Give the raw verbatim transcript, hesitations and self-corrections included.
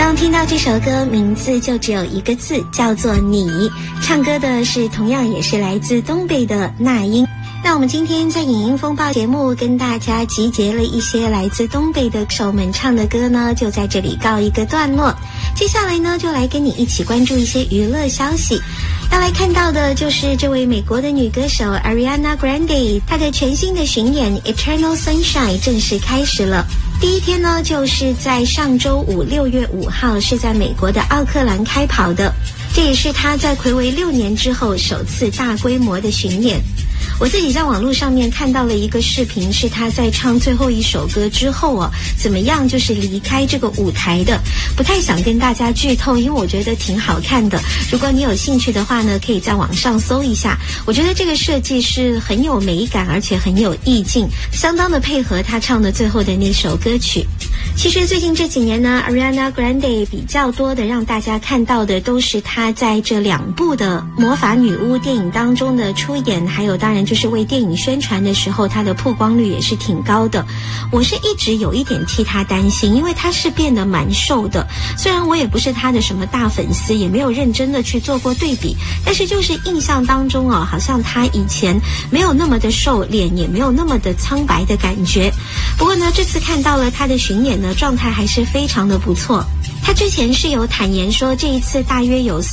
刚听到这首歌，名字就只有一个字，叫做你。唱歌的是同样也是来自东北的那英。那我们今天在影音风暴节目跟大家集结了一些来自东北的歌手们唱的歌呢，就在这里告一个段落。接下来呢，就来跟你一起关注一些娱乐消息。要来看到的就是这位美国的女歌手 Ariana Grande， 她的全新的巡演 Eternal Sunshine 正式开始了。第一天呢，就是在上周五六月五号是在美国的奥克兰开跑的，这也是她在睽违六年之后首次大规模的巡演。我自己在网络上面看到了一个视频，是他在唱最后一首歌之后哦，怎么样就是离开这个舞台的，不太想跟大家剧透，因为我觉得挺好看的。如果你有兴趣的话呢，可以在网上搜一下。我觉得这个设计是很有美感，而且很有意境，相当的配合他唱的最后的那首歌曲。其实最近这几年呢 Ariana Grande 比较多的让大家看到的都是她在这两部的魔法女巫电影当中的出演，还有当然就是为电影宣传的时候她的曝光率也是挺高的。我是一直有一点替她担心，因为她是变得蛮瘦的，虽然我也不是她的什么大粉丝，也没有认真的去做过对比，但是就是印象当中哦，好像她以前没有那么的瘦，脸也没有那么的苍白的感觉。不过呢，这次看到了她的巡演呢，状态还是非常的不错。他之前是有坦言说，这一次大约有